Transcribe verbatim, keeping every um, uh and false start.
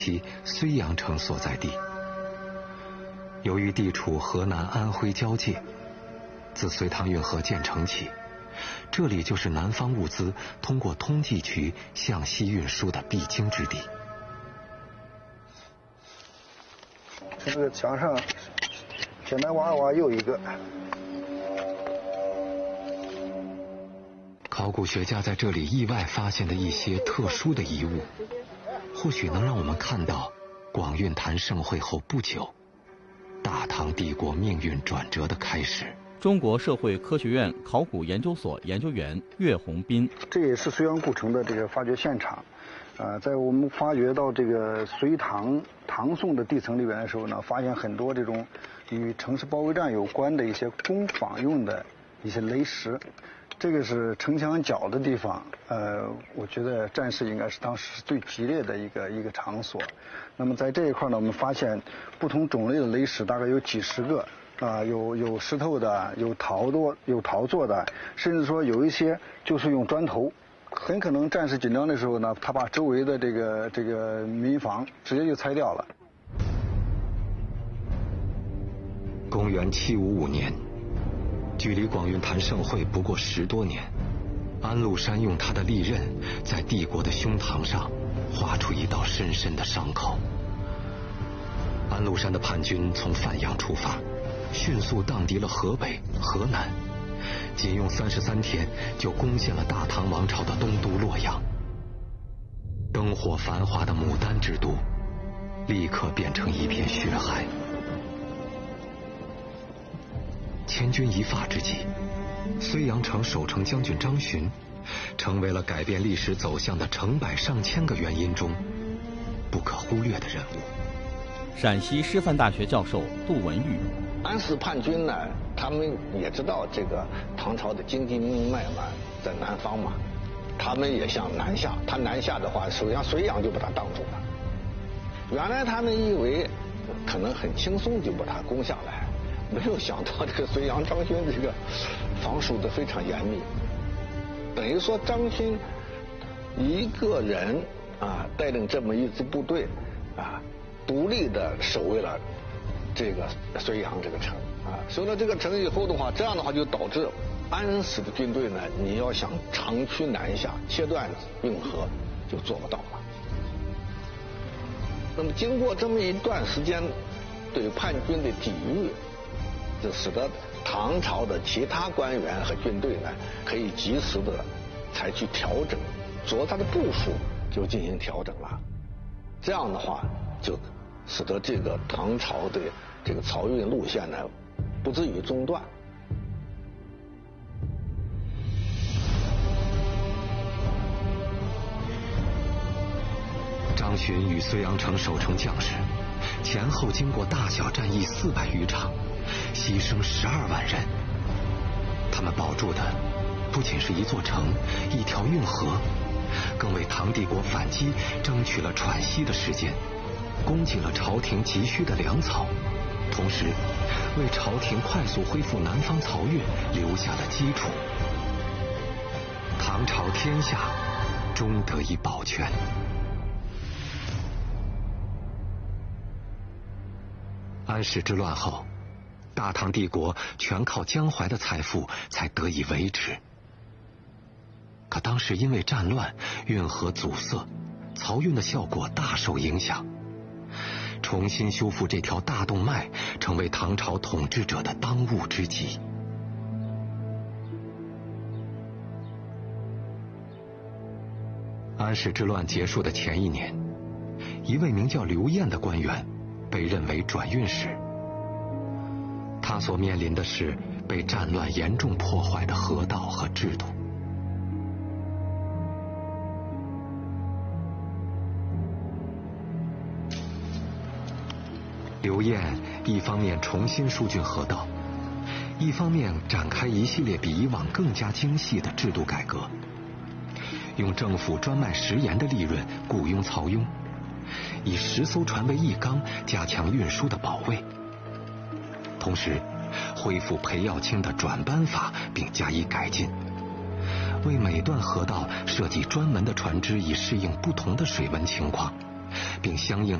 其睢阳城所在地。由于地处河南安徽交界，自隋唐运河建成起，这里就是南方物资通过通济渠向西运输的必经之地。 这个墙上简单挖挖又一个。 考古学家在这里意外发现的一些特殊的遗物，或许能让我们看到广运坛盛会后不久，大唐帝国命运转折的开始。 中国社会科学院考古研究所研究员岳宏斌， 这也是睢阳故城的这个发掘现场。呃，在我们发掘到这个隋唐、唐宋的地层里边的时候呢，发现很多这种与城市包围战有关的一些攻防用的一些雷石。这个是城墙角的地方，呃，我觉得战事应该是当时最激烈的一个一个场所。那么在这一块呢，我们发现不同种类的雷石大概有几十个，啊、呃，有有石头的，有陶做有陶做的，甚至说有一些就是用砖头。很可能战事紧张的时候呢，他把周围的这个这个民房直接就拆掉了。 公元七五五年。距离广运坛盛会不过十多年，安禄山用他的利刃在帝国的胸膛上划出一道深深的伤口。安禄山的叛军从范阳出发，迅速荡涤了河北、河南，仅用三十三天就攻陷了大唐王朝的东都洛阳。灯火繁华的牡丹之都，立刻变成一片血海。千钧一发之际，睢阳城守城将军张巡成为了改变历史走向的成百上千个原因中不可忽略的人物。 陕西师范大学教授杜文玉， 安史叛军呢，他们也知道这个唐朝的经济命脉嘛，在南方嘛，他们也想南下。他南下的话，首先睢阳就把他挡住了。原来他们以为可能很轻松就把他攻下来。没有想到这个睢阳张勋这个防守的非常严密，等于说张勋一个人啊带领这么一支部队啊，独立的守卫了这个睢阳这个城啊。守了这个城以后的话，这样的话就导致安史的军队呢，你要想长驱南下，切断运河就做不到了。那么经过这么一段时间对叛军的抵御，就使得唐朝的其他官员和军队呢，可以及时的采取调整，着他的部署就进行调整了。这样的话，就使得这个唐朝的这个漕运路线呢，不至于中断。 张巡与睢阳城守城将士前后经过大小战役四百余场，牺牲十二万人。他们保住的不仅是一座城、一条运河，更为唐帝国反击争取了喘息的时间，供给了朝廷急需的粮草，同时为朝廷快速恢复南方漕运留下了基础。唐朝天下终得以保全。安史之乱后，大唐帝国全靠江淮的财富才得以维持。可当时因为战乱，运河阻塞，漕运的效果大受影响。重新修复这条大动脉，成为唐朝统治者的当务之急。安史之乱结束的前一年，一位名叫刘晏的官员被任为转运使。他所面临的是被战乱严重破坏的河道和制度。刘晏一方面重新疏浚河道，一方面展开一系列比以往更加精细的制度改革，用政府专卖食盐的利润雇佣漕佣，以十艘船为一缸，加强运输的保卫。同时，恢复裴耀卿的转班法，并加以改进，为每段河道设计专门的船只，以适应不同的水文情况， 并相应